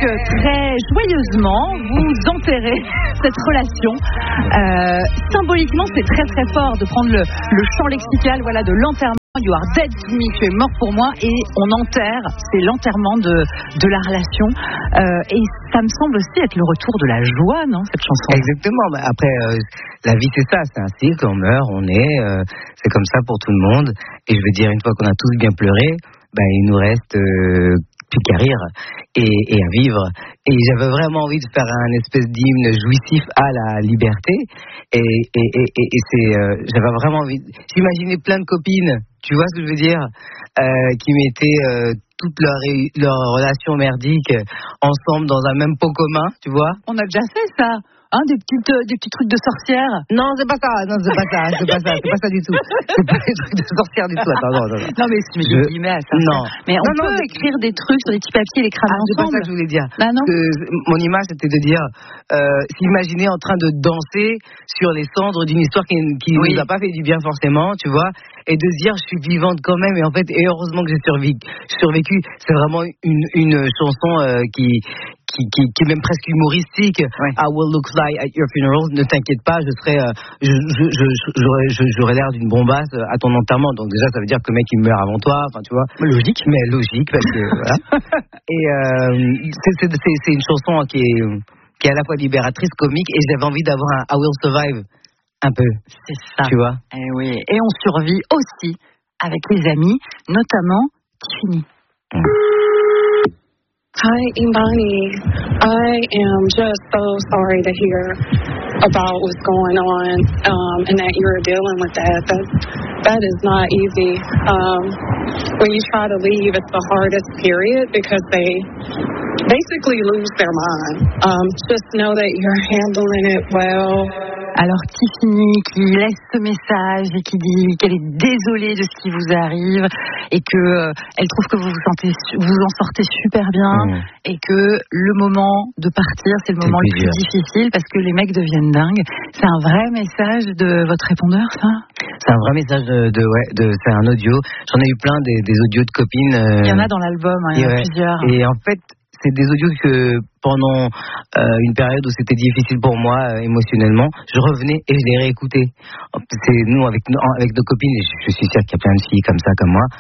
très joyeusement, vous enterrez cette relation. Symboliquement, c'est très très fort de prendre le champ lexical, voilà, de l'enterrement. You are dead to me, tu es mort pour moi, et on enterre, c'est l'enterrement de la relation. Et ça me semble aussi être le retour de la joie, non, cette chanson? Exactement. Après, la vie, c'est ça, c'est un cycle, on meurt, on est, c'est comme ça pour tout le monde. Et je veux dire, une fois qu'on a tous bien pleuré, il nous reste plus qu'à rire et à vivre. Et j'avais vraiment envie de faire un espèce d'hymne jouissif à la liberté. Et c'est, j'avais vraiment envie. J'imaginais plein de copines, tu vois ce que je veux dire, qui mettaient toutes leurs relations merdiques ensemble dans un même pot commun, tu vois. On a déjà fait ça. Des petits trucs de sorcière. Non, c'est pas ça du tout. C'est pas des trucs de sorcière du tout. Attends, non. Non, mais si je dis guillemets à ça. Non. Mais on peut écrire des trucs sur des petits papiers, les cramer ensemble. C'est pas ça que je voulais dire. Bah non. Mon image, c'était de dire, s'imaginer en train de danser sur les cendres d'une histoire qui nous a pas fait du bien forcément, tu vois, et de se dire, je suis vivante quand même, et heureusement que j'ai survécu. C'est vraiment une chanson qui est même presque humoristique. Ouais. I will look fly at your funeral. Ne t'inquiète pas, j'aurais l'air d'une bombasse à ton enterrement. Donc déjà, ça veut dire que le mec il meurt avant toi. Enfin, tu vois. Logique. Mais logique parce que voilà. Et c'est une chanson qui est à la fois libératrice, comique, et j'avais envie d'avoir un I will survive un peu. C'est ça. Tu vois. Et oui. Et on survit aussi avec les amis, notamment Tiffany. Hi, Imani. I am just so sorry to hear about what's going on, and that you're dealing with that. That is not easy. When you try to leave, it's the hardest period because they basically lose their mind. Just know that you're handling it well. Alors Tiffany qui laisse ce message et qui dit qu'elle est désolée de ce qui vous arrive et que elle trouve que vous en sortez super bien et que le moment de partir c'est le moment le plus difficile parce que les mecs deviennent dingues. C'est un vrai message de votre répondeur, ça? C'est un vrai message c'est un audio. J'en ai eu plein des audios de copines. Il y en a dans l'album, il y en a plusieurs. Et en fait, c'est des audios que pendant une période où c'était difficile pour moi émotionnellement, je revenais et je les réécoutais. C'est nous avec nos copines, et je suis sûr qu'il y a plein de filles comme ça, comme moi,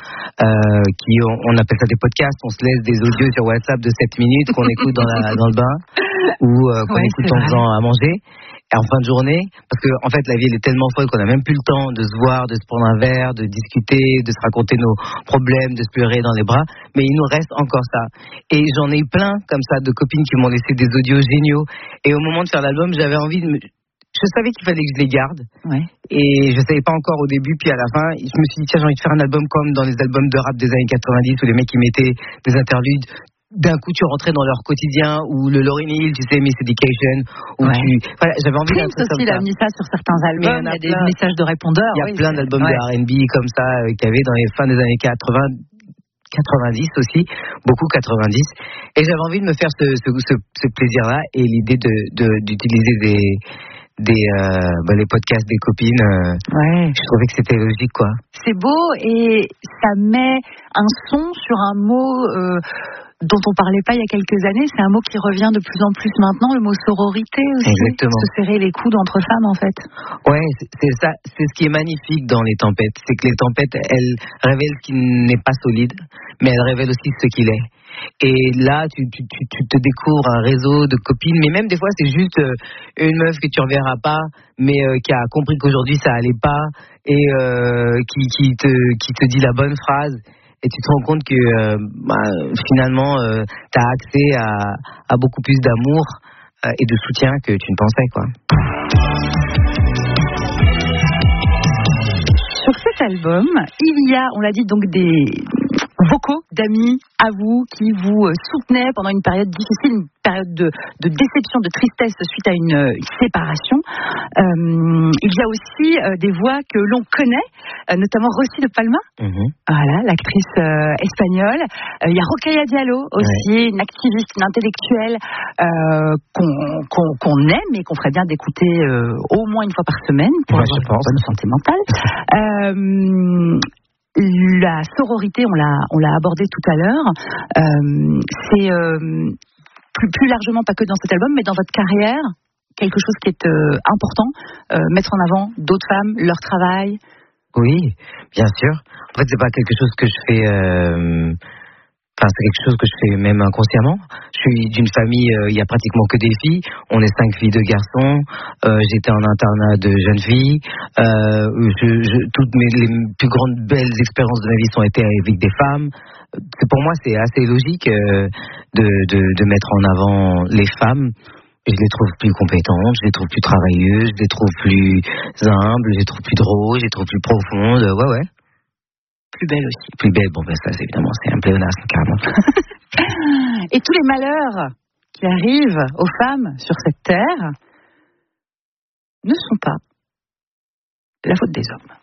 on appelle ça des podcasts, on se laisse des audios sur WhatsApp de 7 minutes qu'on écoute dans le bain ou qu'on écoute en faisant à manger. Et en fin de journée, parce que en fait la vie elle est tellement folle qu'on n'a même plus le temps de se voir, de se prendre un verre, de discuter, de se raconter nos problèmes, de se pleurer dans les bras, mais il nous reste encore ça. Et j'en ai eu plein comme ça de copines qui m'ont laissé des audios géniaux. Et au moment de faire l'album, j'avais envie je savais qu'il fallait que je les garde. Ouais. Et je savais pas encore au début, puis à la fin, je me suis dit tiens, j'ai envie de faire un album comme dans les albums de rap des années 90 où les mecs qui mettaient des interludes. D'un coup, tu rentrais dans leur quotidien, ou le Lauryn Hill, tu sais, Miss Education, voilà, j'avais envie d'un truc comme ça. Prince aussi, il a mis ça sur certains albums, il y a des messages de répondeurs. Il y a plein d'albums de R&B comme ça, qu'il y avait dans les fins des années 80, 90 aussi, beaucoup 90. Et j'avais envie de me faire ce plaisir-là, et l'idée d'utiliser les podcasts des copines, je trouvais que c'était logique, quoi. C'est beau, et ça met un son sur un mot dont on parlait pas il y a quelques années. C'est un mot qui revient de plus en plus maintenant, le mot sororité aussi. Exactement. Se serrer les coudes entre femmes, en fait. Ouais, c'est ça. C'est ce qui est magnifique dans les tempêtes. C'est que les tempêtes, elles révèlent ce qui n'est pas solide, mais elles révèlent aussi ce qu'il est. Et là, tu te découvres un réseau de copines, mais même des fois, c'est juste une meuf que tu reverras pas, mais qui a compris qu'aujourd'hui, ça allait pas, et qui te dit la bonne phrase. Et tu te rends compte que finalement, tu as accès à beaucoup plus d'amour et de soutien que tu ne pensais, quoi. Sur cet album, il y a, on l'a dit, donc des vocaux d'amis à vous qui vous soutenaient pendant une période difficile, une période de déception, de tristesse suite à une séparation. Il y a aussi des voix que l'on connaît, notamment Rosy de Palma, voilà, l'actrice espagnole. Il y a Rokhaya Diallo aussi, une activiste, une intellectuelle qu'on aime et qu'on ferait bien d'écouter au moins une fois par semaine pour avoir une bonne santé mentale. La sororité, on l'a abordé tout à l'heure, c'est plus largement, pas que dans cet album, mais dans votre carrière, quelque chose qui est important, mettre en avant d'autres femmes, leur travail? Oui, bien sûr. En fait, c'est pas quelque chose que je fais. Enfin, c'est quelque chose que je fais même inconsciemment. Je suis d'une famille, il y a pratiquement que des filles. On est 5 filles, 2 garçons. J'étais en internat de jeunes filles. Toutes les plus grandes belles expériences de ma vie sont été avec des femmes. Pour moi, c'est assez logique de mettre en avant les femmes. Je les trouve plus compétentes, je les trouve plus travailleuses, je les trouve plus humbles, je les trouve plus drôles, je les trouve plus profondes. Ouais. Plus belle aussi. Plus belle, bon ben ça c'est évidemment, c'est un pléonasme carrément. Et tous les malheurs qui arrivent aux femmes sur cette terre ne sont pas la faute des hommes.